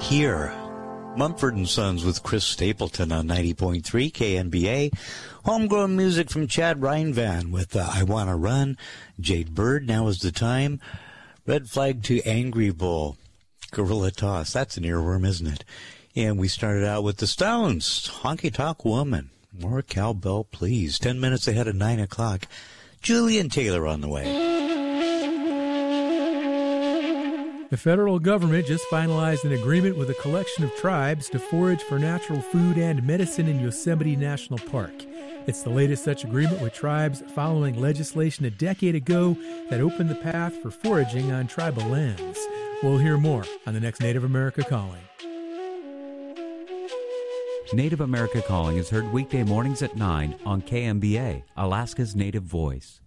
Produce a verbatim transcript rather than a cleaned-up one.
Here. Mumford and Sons with Chris Stapleton on ninety point three K N B A. Homegrown music from Chad Reinvan with uh, I Wanna Run. Jade Bird, Now Is the Time. Red Flag to Angry Bull. Gorilla Toss. That's an earworm, isn't it? And we started out with the Stones. Honky Tonk Woman. More cowbell, please. Ten minutes ahead of nine o'clock. Julian Taylor on the way. The federal government just finalized an agreement with a collection of tribes to forage for natural food and medicine in Yosemite National Park. It's the latest such agreement with tribes following legislation a decade ago that opened the path for foraging on tribal lands. We'll hear more on the next Native America Calling. Native America Calling is heard weekday mornings at nine on K M B A, Alaska's Native Voice.